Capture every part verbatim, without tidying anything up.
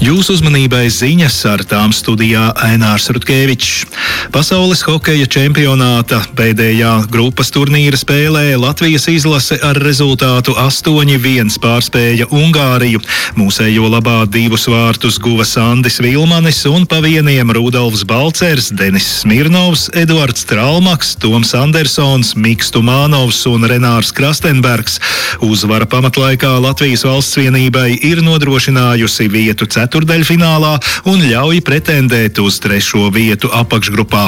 Jūsu uzmanībai ziņas, ar tām studijā Ainārs Rutkevičs. Pasaules hokeja čempionāta pēdējā grupas turnīra spēlē Latvijas izlase ar rezultātu astoņi viens pārspēja Ungāriju. Mūsējo labā divus vārtus guva Sandis Vilmanis un pa vieniem Rudolfs Balcers, Denis Smirnovs, Eduards Tralmaks, Toms Andersons, Miks Tumānovs un Renārs Krastenbergs. Uzvara pamatlaikā Latvijas valsts vienībai ir nodrošinājusi vietu ceturdaļfinālā un ļauj pretendēt uz trešo vietu apakšgrupā.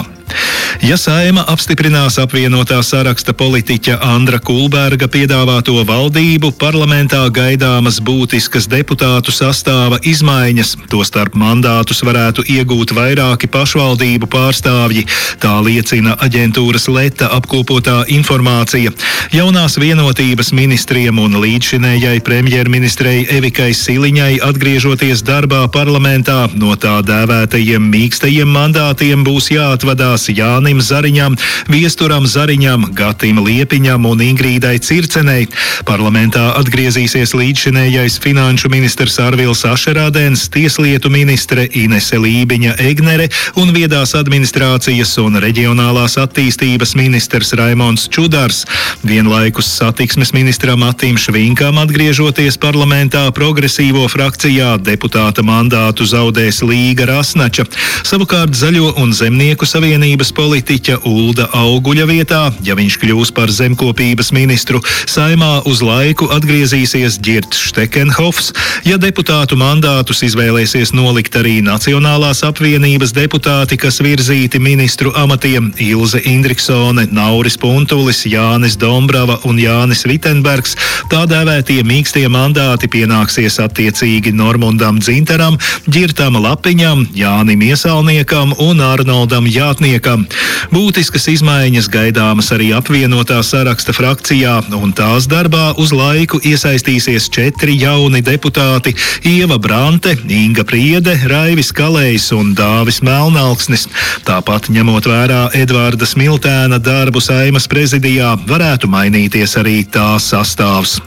Ja Saeima apstiprinās apvienotā saraksta politiķa Andra Kulberga piedāvāto valdību, parlamentā gaidāmas būtiskas deputātu sastāva izmaiņas, tostarp mandātus varētu iegūt vairāki pašvaldību pārstāvji, tā liecina aģentūras Leta apkopotā informācija. Jaunās vienotības ministriem un līdzšinējai premjerministrei Evikai Siliņai atgriežoties darbā parlamentā, no tā dēvētajiem mīkstajiem mandātiem būs jāatvadās Jānim Zariņam, Viesturam Zariņam, Gatim Liepiņam un Ingrīdai Circenei. Parlamentā atgriezīsies līdzšinējais finanšu ministrs Arvils Ašerādens, tieslietu ministre Inese Lībiņa-Egnere un viedās administrācijas un reģionālās attīstības ministrs Raimonds Čudars. Vienlaikus satiksmes ministram Matim Švinkam atgriežoties parlamentā progresīvo frakcijā deputāta mandātu zaudēs Līga Rasnača. Savukārt Zaļo un Zemnieku savienības politiķa Ulda Auguļa vietā, ja viņš kļūs par zemkopības ministru, Saeimā uz laiku atgriezīsies Ģirts Štekenhofs. Ja deputātu mandātus izvēlēsies nolikt arī Nacionālās apvienības deputāti, kas virzīti ministru amatiem Ilze Indriksone, Nauris Puntulis, Jānis Dombrava un Jānis Vitenbergs, tā dēvētie mīkstie mandāti pienāksies attiecīgi Normundam Dzintaram, Ģirtam Lapiņam, Jānim Iesalniekam un Arnoldam Jātniekam. Būtiskas izmaiņas gaidāmas arī apvienotā saraksta frakcijā, un tās darbā uz laiku iesaistīsies četri jauni deputāti – Ieva Brante, Inga Priede, Raivis Kalējs un Dāvis Melnalksnis. Tāpat, ņemot vērā Edvarda Smiltēna darbu Saeimas prezidijā, varētu mainīties arī tā sastāvs.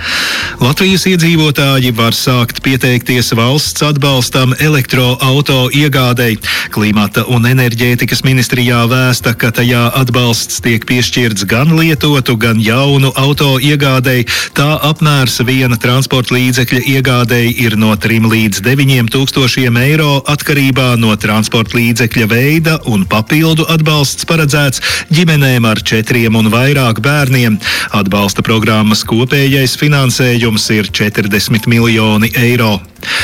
Latvijas iedzīvotāji var sākt pieteikties valsts atbalstam elektroauto iegādei. Klimata un enerģētikas ministrijā vēsta, ka tajā atbalsts tiek piešķirts gan lietotu, gan jaunu auto iegādei. Tā apmērs viena transporta līdzekļa iegādei ir no trim līdz deviņiem tūkstošiem eiro atkarībā no transporta līdzekļa veida, un papildu atbalsts paredzēts ģimenēm ar četriem un vairāk bērniem. Atbalsta programmas kopējais finansējums ir četrdesmit miljoni eiro.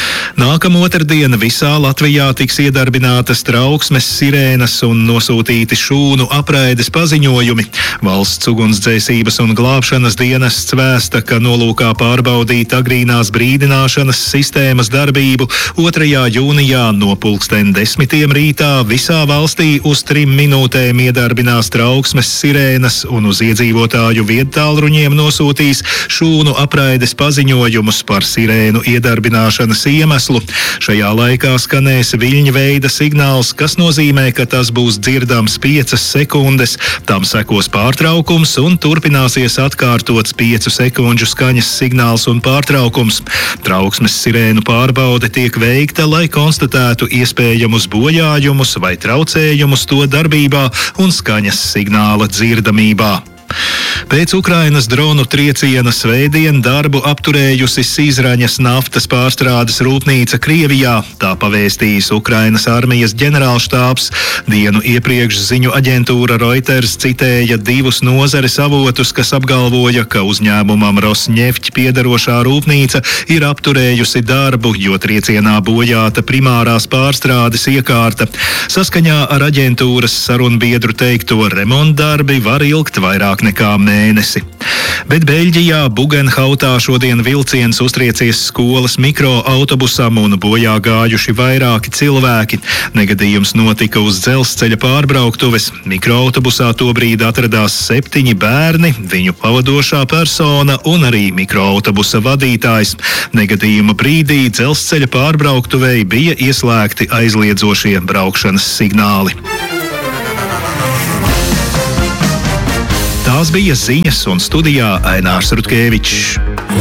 Nākamā otrdiena visā Latvijā tiks iedarbinātas trauksmes sirēnas un nosūtīti šūnu apraides paziņojumi. Valsts ugunsdzēsības un glābšanas dienests vēsta, ka nolūkā pārbaudīt agrīnās brīdināšanas sistēmas darbību otrajā jūnijā no pulksten desmitiem rītā visā valstī uz trim minūtēm iedarbinās trauksmes sirēnas un uz iedzīvotāju viedtālruņiem nosūtīs šūnu apraides paziņojumus par sirēnu iedarbināšanas iemeslu. Šajā laikā skanēs viļņa veida signāls, kas nozīmē, ka tas būs dzirdams piecas sekundes, tam sekos pārtraukums un turpināsies atkārtots piecu sekundžu skaņas signāls un pārtraukums. Trauksmes sirēnu pārbaude tiek veikta, lai konstatētu iespējamus bojājumus vai traucējumus to darbībā un skaņas signāla dzirdamībā. Pēc Ukrainas dronu trieciena svētdien darbu apturējusi Sīzraņas naftas pārstrādes rūpnīca Krievijā, tā pavēstījis Ukrainas armijas ģenerālštābs. Dienu iepriekš ziņu aģentūra Reuters citēja divus nozares avotus, kas apgalvoja, ka uzņēmumam Rosneft piederošā rūpnīca ir apturējusi darbu, jo triecienā bojāta primārās pārstrādes iekārta. Saskaņā ar aģentūras sarunbiedru teikto, remontdarbi var ilgt vairāk nekā mēnesi. Bet Beļģijā Bugenhautā šodien vilciens uztriecies skolas mikroautobusam un bojā gājuši vairāki cilvēki. Negadījums notika uz dzelzceļa pārbrauktuves. Mikroautobusā tobrīd atradās septiņi bērni, viņu pavadošā persona un arī mikroautobusa vadītājs. Negadījuma brīdī dzelzceļa pārbrauktuvei bija ieslēgti aizliedzošie braukšanas signāli. Tās bija ziņas, un studijā Ainārs Rutkevičs.